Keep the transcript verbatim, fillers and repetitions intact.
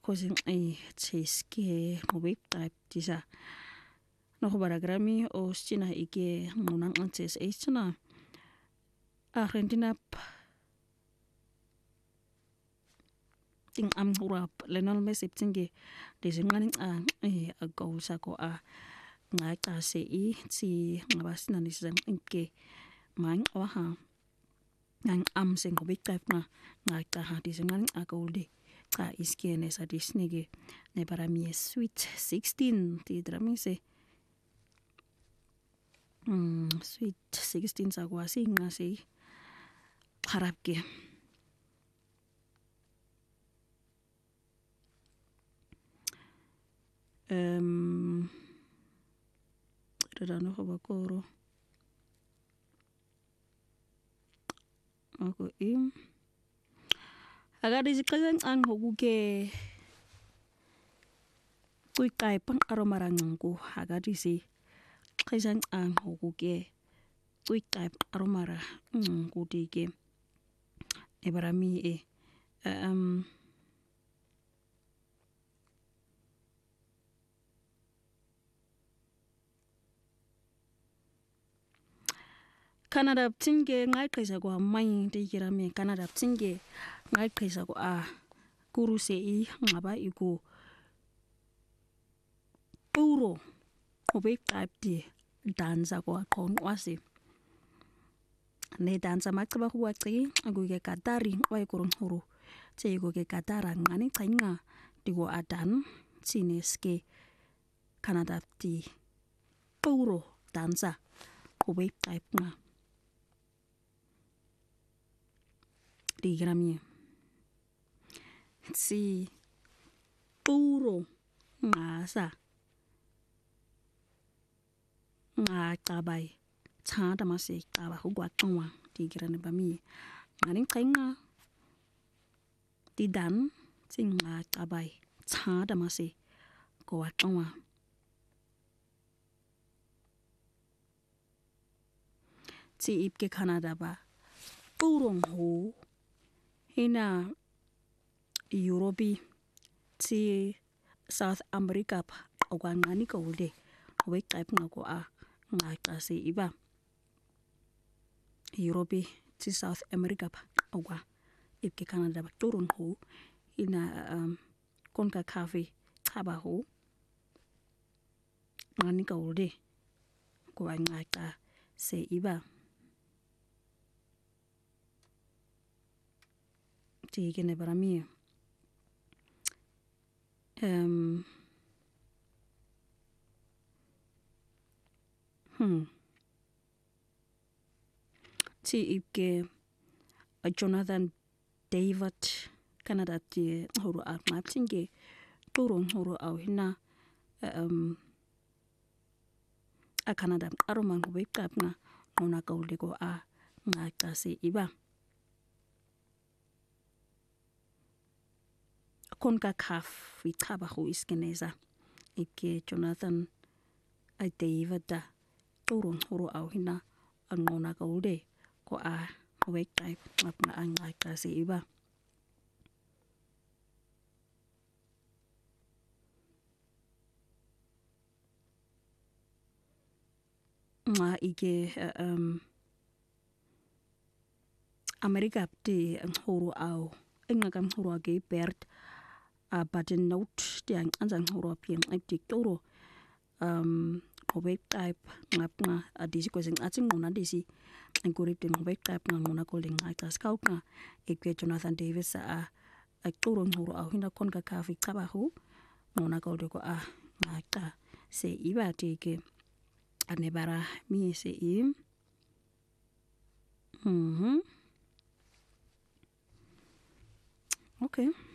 causing a cheske ngobek type disa no baragrami o stina ike ngunang antes esna Argentina ting am urap lenol mesiptinge desingani a e go sako a ngaka se i si ngabasina nisang inke mang oha nang am sing ngobek type na ngaka ha desingani a golde ka iskene sa disnege ne para mi sweet sixteen ti dramise mm sweet sixteen sa kwa singa si harapke um rano bakoro ako im agadi zikazang ang hoguke kui kai pang aromarangku agadi si kazang ang hoguke kui kai aromara ngku dike ebarami e um Canada tinge ngai kaisa ko mai de kirame Canada tinge ngai kaisa ko a guru se i ngaba iku puro obek type di danza ko kon wasi ne danza makaba ko wati aguge katari wai kurun huru che go ge katara ngani kainga digo adan sineske Canada ti puro danza obek type na di grammy si puro ngasa nga tabai chada mase taba hugwa twa di grane bami ngani kainga di dan singa tabai chada mase ko atwa ti ipke Canada ba purong ho hina Europe ti South America ogwa ngani ko de we type ngako a ngaka se iba Europe ti South America ogwa ipke Canada ba turun ho ina um konka cafe taba ho ngani ko de ko ngaka se iba tigene para mí um hmm ti ipke a Jonathan David Canada ti horo a matinge turun horo au hina um a Canada aromang we kapna ona kaule ko a ngaka se iba konka kaf itaba ho iskeneza ike Jonathan a David da turun horo au hina angona kaule ko a we type ngapna angaka se iba ma ike um America ti horo au engaka horo ke bert a button note ti ang anzang horo piang aktik toro um obek type ngapna adisi ko sing ating ngona disi angkurip tin obek type ngona ko ling ata scout na ikwe Jonathan Davis a aktoro horo au hina kon ka kafi kabahu ngona ko de ko a ngata se iba ti ke anebara mi se im mhm okay